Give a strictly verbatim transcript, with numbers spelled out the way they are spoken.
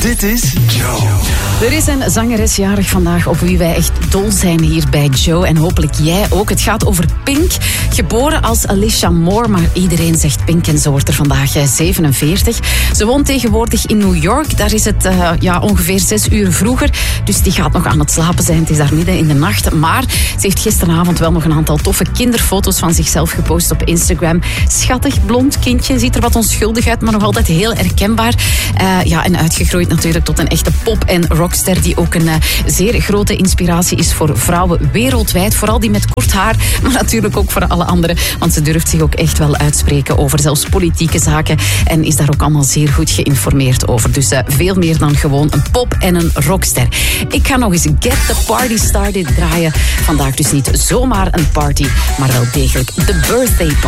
Dit is Joe. Er is een zangeres jarig vandaag op wie wij echt dol zijn hier bij Joe. En hopelijk jij ook. Het gaat over Pink. Geboren als Alicia Moore, maar iedereen zegt Pink en ze wordt er vandaag zevenenveertig. Ze woont tegenwoordig in New York. Daar is het uh, ja, ongeveer zes uur vroeger. Dus die gaat nog aan het slapen zijn. Het is daar midden in de nacht. Maar ze heeft gisteravond wel nog een aantal toffe kinderfoto's van zichzelf gepost op Instagram. Schattig, blond kindje. Ziet er wat onschuldig uit, maar nog altijd heel herkenbaar. Uh, ja, en uitgegroeid natuurlijk tot een echte pop- en rockster die ook een uh, zeer grote inspiratie is voor vrouwen wereldwijd. Vooral die met kort haar, maar natuurlijk ook voor alle anderen. Want ze durft zich ook echt wel uitspreken over zelfs politieke zaken en is daar ook allemaal zeer goed geïnformeerd over. Dus uh, veel meer dan gewoon een pop- en een rockster. Ik ga nog eens Get the Party Started draaien. Vandaag dus niet zomaar een party, maar wel degelijk de birthday party.